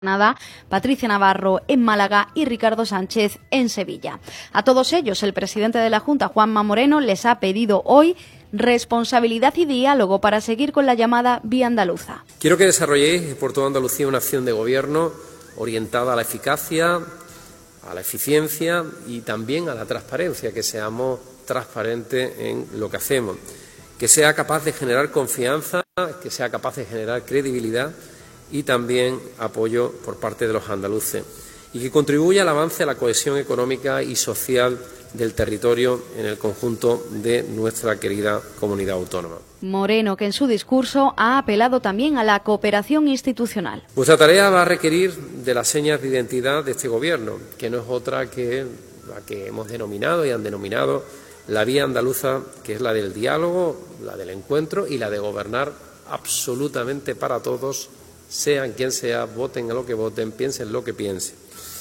Granada, Patricia Navarro en Málaga y Ricardo Sánchez en Sevilla. A todos ellos, el presidente de la Junta, Juanma Moreno, les ha pedido hoy responsabilidad y diálogo para seguir con la llamada Vía Andaluza. Quiero que desarrolléis por toda Andalucía una acción de gobierno orientada a la eficacia, a la eficiencia y también a la transparencia, que seamos transparentes en lo que hacemos, que sea capaz de generar confianza, que sea capaz de generar credibilidad y también apoyo por parte de los andaluces, y que contribuya al avance, a la cohesión económica y social del territorio en el conjunto de nuestra querida comunidad autónoma. Moreno, que en su discurso ha apelado también a la cooperación institucional. Vuestra tarea va a requerir de las señas de identidad de este Gobierno, que no es otra que la que hemos denominado y han denominado la vía andaluza, que es la del diálogo, la del encuentro y la de gobernar absolutamente para todos, sean quien sea, voten a lo que voten, piensen lo que piensen.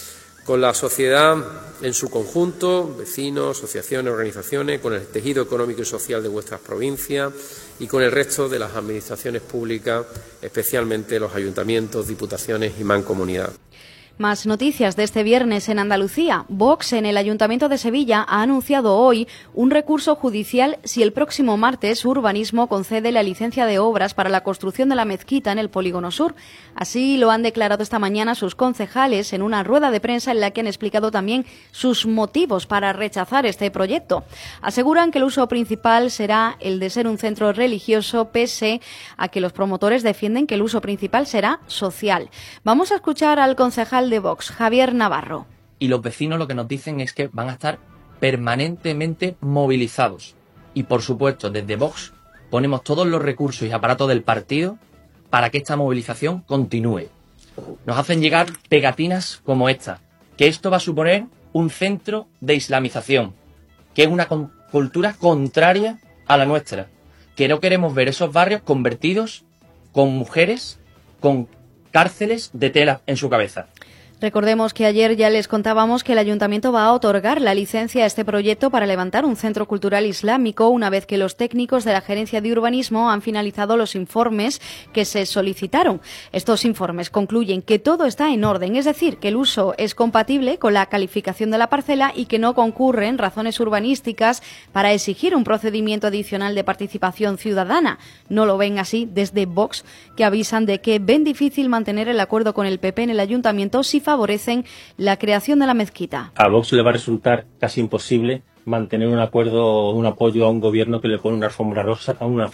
Con la sociedad en su conjunto, vecinos, asociaciones, organizaciones, con el tejido económico y social de vuestras provincias y con el resto de las administraciones públicas, especialmente los ayuntamientos, diputaciones y mancomunidades. Más noticias de este viernes en Andalucía. Vox en el Ayuntamiento de Sevilla ha anunciado hoy un recurso judicial si el próximo martes Urbanismo concede la licencia de obras para la construcción de la mezquita en el Polígono Sur. Así lo han declarado esta mañana sus concejales en una rueda de prensa en la que han explicado también sus motivos para rechazar este proyecto. Aseguran que el uso principal será el de ser un centro religioso, pese a que los promotores defienden que el uso principal será social. Vamos a escuchar al concejal de Vox, Javier Navarro. Y los vecinos lo que nos dicen es que van a estar permanentemente movilizados. Y por supuesto, desde Vox ponemos todos los recursos y aparatos del partido para que esta movilización continúe. Nos hacen llegar pegatinas como esta, que esto va a suponer un centro de islamización, que es una cultura contraria a la nuestra, que no queremos ver esos barrios convertidos con mujeres, con cárceles de tela en su cabeza. Recordemos que ayer ya les contábamos que el Ayuntamiento va a otorgar la licencia a este proyecto para levantar un centro cultural islámico una vez que los técnicos de la Gerencia de Urbanismo han finalizado los informes que se solicitaron. Estos informes concluyen que todo está en orden, es decir, que el uso es compatible con la calificación de la parcela y que no concurren razones urbanísticas para exigir un procedimiento adicional de participación ciudadana. No lo ven así desde Vox, que avisan de que ven difícil mantener el acuerdo con el PP en el Ayuntamiento si favorecen la creación de la mezquita. A Vox le va a resultar casi imposible mantener un acuerdo, un apoyo a un gobierno que le pone una alfombra roja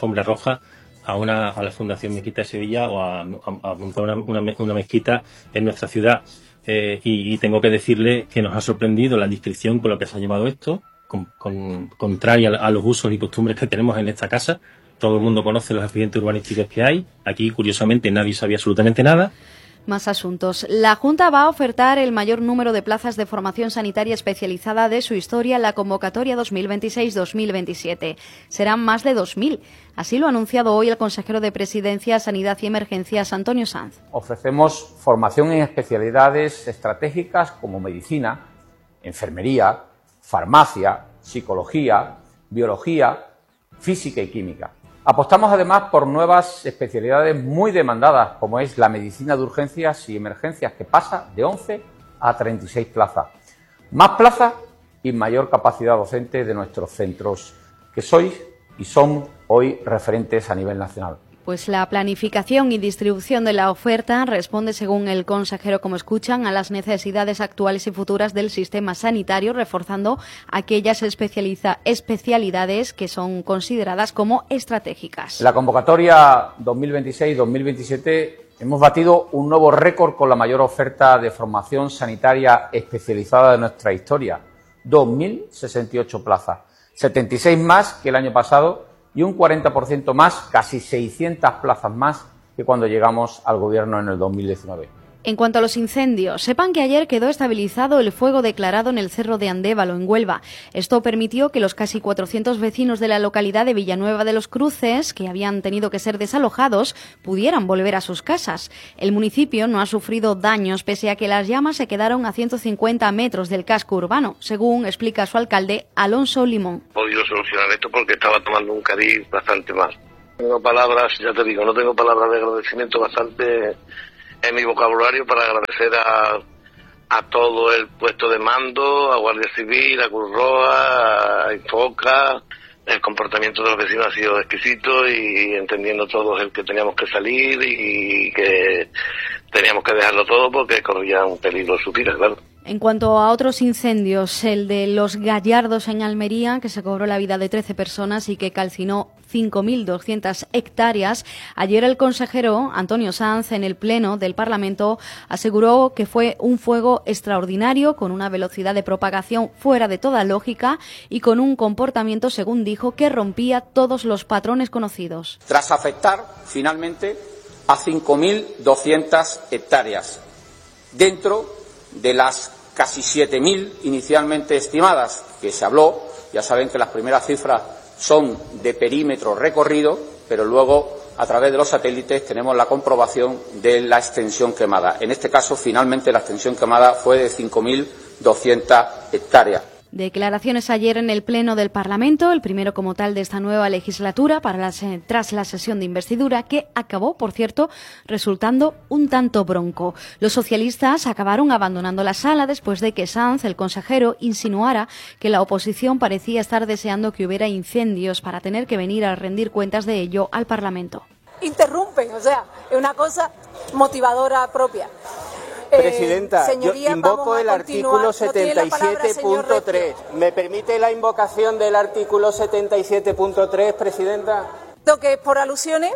a la Fundación Mezquita de Sevilla o a montar una mezquita en nuestra ciudad. Y tengo que decirle que nos ha sorprendido la discreción con la que se ha llevado esto, contraria a los usos y costumbres que tenemos en esta casa. Todo el mundo conoce los expedientes urbanísticos que hay. Aquí, curiosamente, nadie sabía absolutamente nada. Más asuntos. La Junta va a ofertar el mayor número de plazas de formación sanitaria especializada de su historia en la convocatoria 2026-2027. Serán más de 2.000. Así lo ha anunciado hoy el consejero de Presidencia, Sanidad y Emergencias, Antonio Sanz. Ofrecemos formación en especialidades estratégicas como medicina, enfermería, farmacia, psicología, biología, física y química. Apostamos además por nuevas especialidades muy demandadas, como es la medicina de urgencias y emergencias, que pasa de 11 a 36 plazas. Más plazas y mayor capacidad docente de nuestros centros, que sois y son hoy referentes a nivel nacional. Pues la planificación y distribución de la oferta responde, según el consejero, como escuchan, a las necesidades actuales y futuras del sistema sanitario, reforzando aquellas especialidades que son consideradas como estratégicas. En la convocatoria 2026-2027 hemos batido un nuevo récord con la mayor oferta de formación sanitaria especializada de nuestra historia, 2.068 plazas, 76 más que el año pasado, y un 40% más, casi 600 plazas más que cuando llegamos al Gobierno en el 2019. En cuanto a los incendios, sepan que ayer quedó estabilizado el fuego declarado en el Cerro de Andévalo, en Huelva. Esto permitió que los casi 400 vecinos de la localidad de Villanueva de los Cruces, que habían tenido que ser desalojados, pudieran volver a sus casas. El municipio no ha sufrido daños, pese a que las llamas se quedaron a 150 metros del casco urbano, según explica su alcalde, Alonso Limón. He podido solucionar esto porque estaba tomando un cariz bastante mal. Tengo palabras, ya te digo, no tengo palabras de agradecimiento bastante en mi vocabulario para agradecer a todo el puesto de mando, a Guardia Civil, a Cruz Roja, a Infoca. El comportamiento de los vecinos ha sido exquisito y entendiendo todos el que teníamos que salir y que teníamos que dejarlo todo porque corría un peligro su vida, claro. En cuanto a otros incendios, el de Los Gallardos en Almería, que se cobró la vida de 13 personas y que calcinó 5.200 hectáreas, ayer el consejero Antonio Sanz, en el Pleno del Parlamento, aseguró que fue un fuego extraordinario, con una velocidad de propagación fuera de toda lógica y con un comportamiento, según dijo, que rompía todos los patrones conocidos. Tras afectar, finalmente, a 5.200 hectáreas, dentro de las casi 7.000 inicialmente estimadas que se habló. Ya saben que las primeras cifras son de perímetro recorrido, pero luego a través de los satélites tenemos la comprobación de la extensión quemada. En este caso, finalmente, la extensión quemada fue de 5.200 hectáreas. Declaraciones ayer en el Pleno del Parlamento, el primero como tal de esta nueva legislatura tras la sesión de investidura, que acabó, por cierto, resultando un tanto bronco. Los socialistas acabaron abandonando la sala después de que Sanz, el consejero, insinuara que la oposición parecía estar deseando que hubiera incendios para tener que venir a rendir cuentas de ello al Parlamento. Interrumpen, o sea, es una cosa motivadora propia. Presidenta, yo invoco el artículo 77.3. ¿Me permite la invocación del artículo 77.3, Presidenta? ¿Lo que es por alusiones?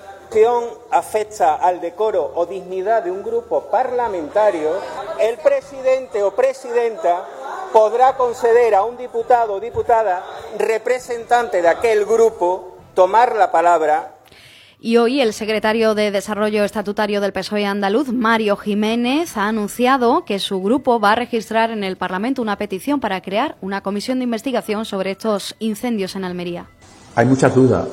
Afecta al decoro o dignidad de un grupo parlamentario, el presidente o presidenta podrá conceder a un diputado o diputada representante de aquel grupo tomar la palabra. Y hoy el secretario de Desarrollo Estatutario del PSOE andaluz, Mario Jiménez, ha anunciado que su grupo va a registrar en el Parlamento una petición para crear una comisión de investigación sobre estos incendios en Almería. Hay muchas dudas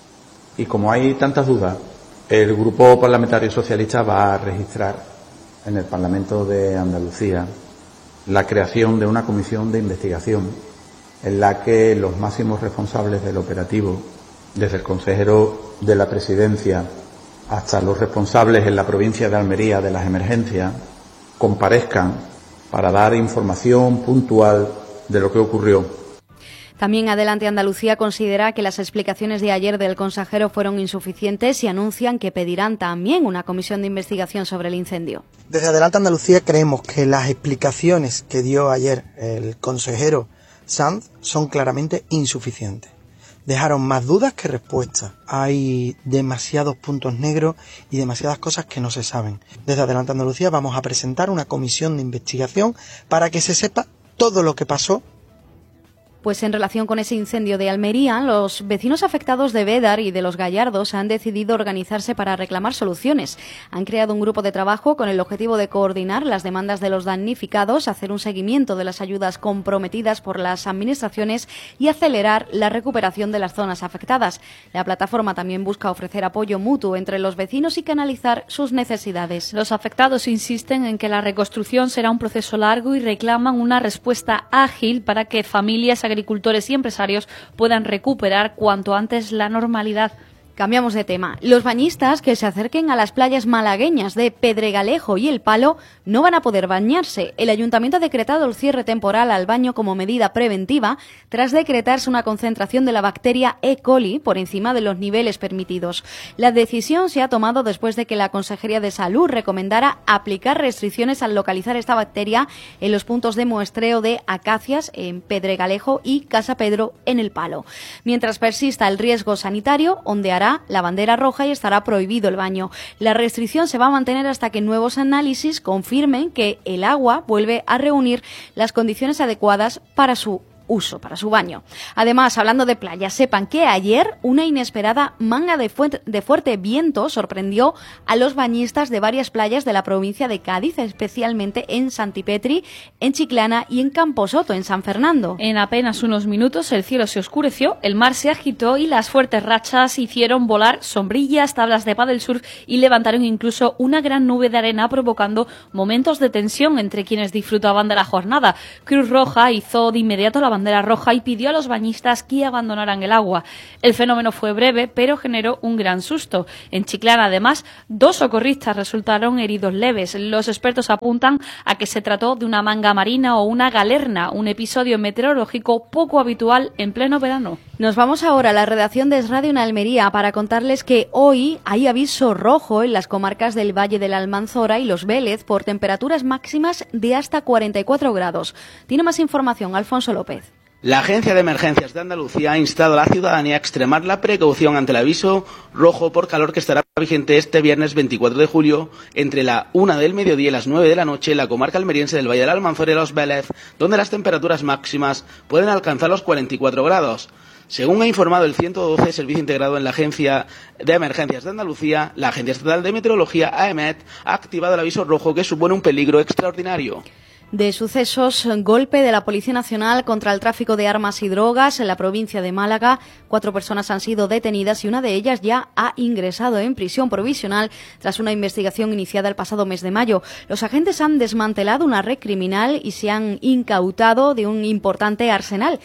y como hay tantas dudas, el Grupo Parlamentario Socialista va a registrar en el Parlamento de Andalucía la creación de una comisión de investigación en la que los máximos responsables del operativo, desde el consejero de la Presidencia hasta los responsables en la provincia de Almería de las emergencias, comparezcan para dar información puntual de lo que ocurrió. También Adelante Andalucía considera que las explicaciones de ayer del consejero fueron insuficientes y anuncian que pedirán también una comisión de investigación sobre el incendio. Desde Adelante Andalucía creemos que las explicaciones que dio ayer el consejero Sanz son claramente insuficientes. Dejaron más dudas que respuestas. Hay demasiados puntos negros y demasiadas cosas que no se saben. Desde Adelante Andalucía vamos a presentar una comisión de investigación para que se sepa todo lo que pasó. Pues en relación con ese incendio de Almería, los vecinos afectados de Bédar y de Los Gallardos han decidido organizarse para reclamar soluciones. Han creado un grupo de trabajo con el objetivo de coordinar las demandas de los damnificados, hacer un seguimiento de las ayudas comprometidas por las administraciones y acelerar la recuperación de las zonas afectadas. La plataforma también busca ofrecer apoyo mutuo entre los vecinos y canalizar sus necesidades. Los afectados insisten en que la reconstrucción será un proceso largo y reclaman una respuesta ágil para que familias, agricultores y empresarios puedan recuperar cuanto antes la normalidad. Cambiamos de tema. Los bañistas que se acerquen a las playas malagueñas de Pedregalejo y El Palo no van a poder bañarse. El Ayuntamiento ha decretado el cierre temporal al baño como medida preventiva tras decretarse una concentración de la bacteria E. coli por encima de los niveles permitidos. La decisión se ha tomado después de que la Consejería de Salud recomendara aplicar restricciones al localizar esta bacteria en los puntos de muestreo de Acacias en Pedregalejo y Casa Pedro en El Palo. Mientras persista el riesgo sanitario, ondeará la bandera roja y estará prohibido el baño. La restricción se va a mantener hasta que nuevos análisis confirmen que el agua vuelve a reunir las condiciones adecuadas para su uso, para su baño. Además, hablando de playas, sepan que ayer una inesperada manga de fuerte viento sorprendió a los bañistas de varias playas de la provincia de Cádiz, especialmente en Santipetri, en Chiclana y en Camposoto, en San Fernando. En apenas unos minutos el cielo se oscureció, el mar se agitó y las fuertes rachas hicieron volar sombrillas, tablas de pádel surf y levantaron incluso una gran nube de arena, provocando momentos de tensión entre quienes disfrutaban de la jornada. Cruz Roja hizo de inmediato la bandera bandera roja y pidió a los bañistas que abandonaran el agua. El fenómeno fue breve, pero generó un gran susto. En Chiclana, además, 2 socorristas resultaron heridos leves. Los expertos apuntan a que se trató de una manga marina o una galerna, un episodio meteorológico poco habitual en pleno verano. Nos vamos ahora a la redacción de Es Radio en Almería para contarles que hoy hay aviso rojo en las comarcas del Valle de la Almanzora y Los Vélez por temperaturas máximas de hasta 44 grados. Tiene más información Alfonso López. La Agencia de Emergencias de Andalucía ha instado a la ciudadanía a extremar la precaución ante el aviso rojo por calor que estará vigente este viernes 24 de julio entre la 1 del mediodía y las 9 de la noche en la comarca almeriense del Valle de la Almanzora y Los Vélez, donde las temperaturas máximas pueden alcanzar los 44 grados. Según ha informado el 112, servicio integrado en la Agencia de Emergencias de Andalucía, la Agencia Estatal de Meteorología, AEMET, ha activado el aviso rojo que supone un peligro extraordinario. De sucesos, golpe de la Policía Nacional contra el tráfico de armas y drogas en la provincia de Málaga. 4 personas han sido detenidas y una de ellas ya ha ingresado en prisión provisional tras una investigación iniciada el pasado mes de mayo. Los agentes han desmantelado una red criminal y se han incautado de un importante arsenal.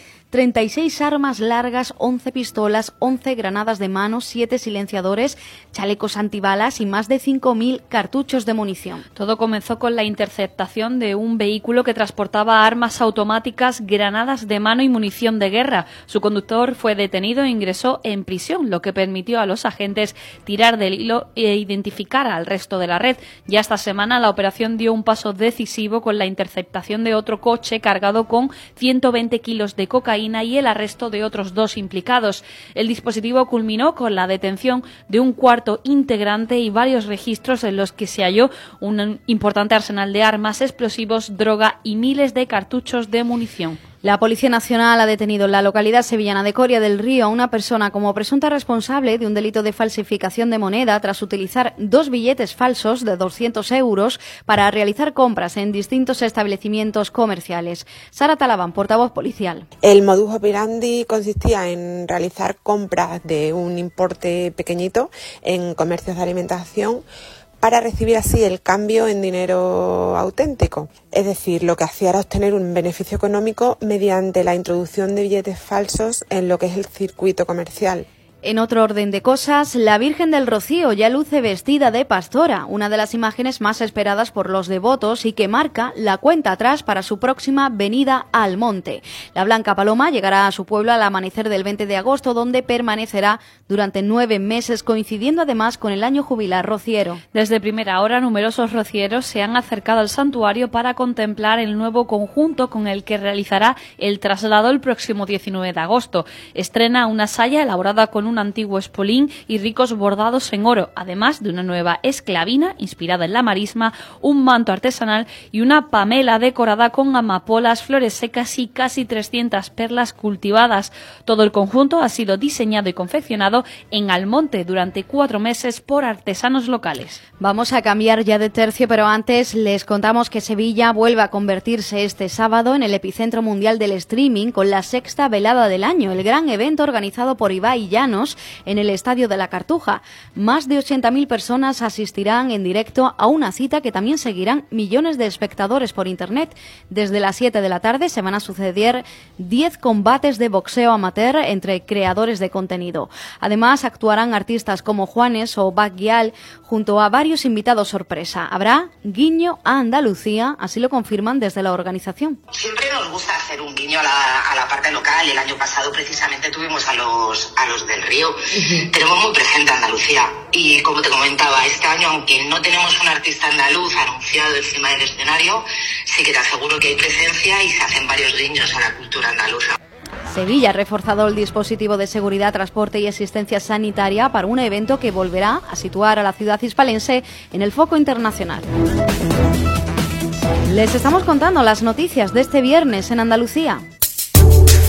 36 armas largas, 11 pistolas, 11 granadas de mano, 7 silenciadores, chalecos antibalas y más de 5.000 cartuchos de munición. Todo comenzó con la interceptación de un vehículo que transportaba armas automáticas, granadas de mano y munición de guerra. Su conductor fue detenido e ingresó en prisión, lo que permitió a los agentes tirar del hilo e identificar al resto de la red. Ya esta semana la operación dio un paso decisivo con la interceptación de otro coche cargado con 120 kilos de cocaína y el arresto de otros 2 implicados. El dispositivo culminó con la detención de un cuarto integrante y varios registros en los que se halló un importante arsenal de armas, explosivos, droga y miles de cartuchos de munición. La Policía Nacional ha detenido en la localidad sevillana de Coria del Río a una persona como presunta responsable de un delito de falsificación de moneda tras utilizar 2 billetes falsos de 200 euros para realizar compras en distintos establecimientos comerciales. Sara Talabán, portavoz policial. El modus operandi consistía en realizar compras de un importe pequeñito en comercios de alimentación para recibir así el cambio en dinero auténtico. Es decir, lo que hacía era obtener un beneficio económico mediante la introducción de billetes falsos en lo que es el circuito comercial. En otro orden de cosas, la Virgen del Rocío ya luce vestida de pastora, una de las imágenes más esperadas por los devotos y que marca la cuenta atrás para su próxima venida al monte. La Blanca Paloma llegará a su pueblo al amanecer del 20 de agosto, donde permanecerá durante 9 meses, coincidiendo además con el año jubilar rociero. Desde primera hora, numerosos rocieros se han acercado al santuario para contemplar el nuevo conjunto con el que realizará el traslado el próximo 19 de agosto. Estrena una saya elaborada con un antiguo espolín y ricos bordados en oro, además de una nueva esclavina inspirada en la marisma, un manto artesanal y una pamela decorada con amapolas, flores secas y casi 300 perlas cultivadas. Todo el conjunto ha sido diseñado y confeccionado en Almonte durante 4 meses por artesanos locales. Vamos a cambiar ya de tercio, pero antes les contamos que Sevilla vuelve a convertirse este sábado en el epicentro mundial del streaming con la 6ª velada del año, el gran evento organizado por Ibai Llanos en el Estadio de la Cartuja. Más de 80.000 personas asistirán en directo a una cita que también seguirán millones de espectadores por Internet. Desde las 7 de la tarde se van a suceder 10 combates de boxeo amateur entre creadores de contenido. Además, actuarán artistas como Juanes o Baguial junto a varios invitados sorpresa. Habrá guiño a Andalucía, así lo confirman desde la organización. Siempre nos gusta hacer un guiño a la parte local. El año pasado precisamente tuvimos a los del Río. Tenemos muy presente Andalucía y, como te comentaba, este año, aunque no tenemos un artista andaluz anunciado encima del escenario, sí que te aseguro que hay presencia y se hacen varios guiños a la cultura andaluza. Sevilla ha reforzado el dispositivo de seguridad, transporte y asistencia sanitaria para un evento que volverá a situar a la ciudad hispalense en el foco internacional. Les estamos contando las noticias de este viernes en Andalucía.